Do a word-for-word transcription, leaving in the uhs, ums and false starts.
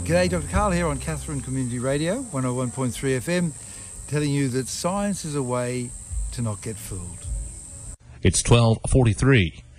G'day, Doctor Karl here on Katherine Community Radio, one oh one point three F M, telling you that science is a way to not get fooled. It's twelve forty-three.